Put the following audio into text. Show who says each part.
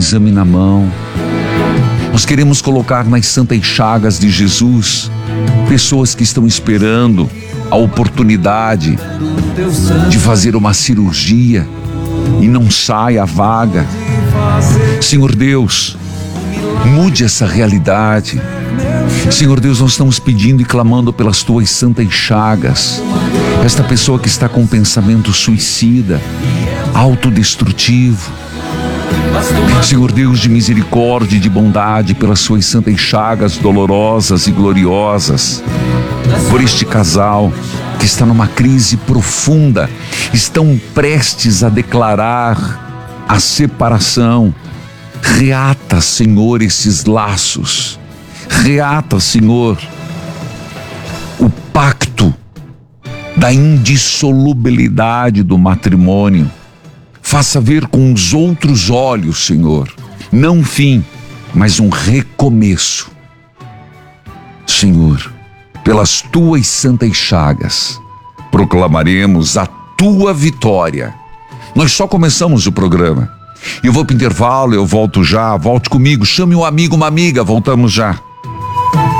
Speaker 1: exame na mão. Nós queremos colocar nas santas chagas de Jesus pessoas que estão esperando a oportunidade de fazer uma cirurgia e não sai a vaga. Senhor Deus, mude essa realidade. Senhor Deus, nós estamos pedindo e clamando pelas tuas santas chagas. Esta pessoa que está com um pensamento suicida, autodestrutivo. Senhor Deus de misericórdia e de bondade, pelas suas santas chagas dolorosas e gloriosas, por este casal que está numa crise profunda, estão prestes a declarar a separação. Reata, Senhor, esses laços. Reata, Senhor, o pacto da indissolubilidade do matrimônio. Faça ver com os outros olhos, Senhor, não um fim, mas um recomeço. Senhor, pelas tuas santas chagas, proclamaremos a tua vitória. Nós só começamos o programa. Eu vou para o intervalo, eu volto já. Volte comigo, chame um amigo, uma amiga, voltamos já.